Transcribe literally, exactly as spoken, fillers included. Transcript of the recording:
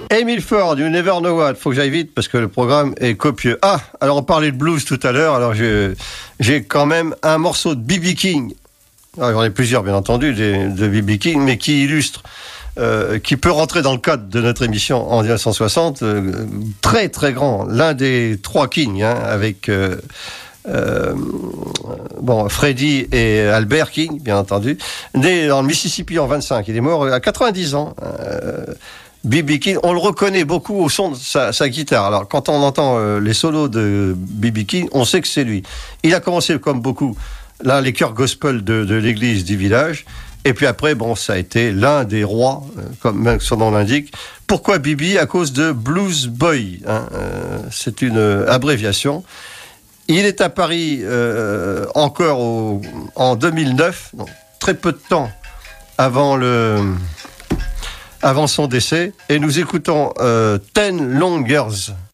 Emile Ford, You Never Know What. Faut que j'aille vite parce que le programme est copieux. Ah, alors on parlait de blues tout à l'heure. Alors j'ai, j'ai quand même un morceau de B B King. Ah, j'en ai plusieurs, bien entendu, de, de B B King, mais qui illustre, euh, qui peut rentrer dans le cadre de notre émission en dix-neuf cent soixante. Euh, très, très grand. L'un des trois Kings, hein, avec euh, euh, bon, Freddie et Albert King, bien entendu. Né dans le Mississippi en vingt-cinq. Il est mort à quatre-vingt-dix ans. Euh, B B King, on le reconnaît beaucoup au son de sa, sa guitare. Alors, quand on entend euh, les solos de B B King, on sait que c'est lui. Il a commencé, comme beaucoup, là, les chœurs gospel de, de l'église du village. Et puis après, bon, ça a été l'un des rois, euh, comme son nom l'indique. Pourquoi B B ? À cause de Blues Boy. Hein, euh, c'est une euh, abréviation. Il est à Paris euh, encore au, en deux mille neuf, donc très peu de temps avant le... avant son décès, et nous écoutons euh, Ten Long Years.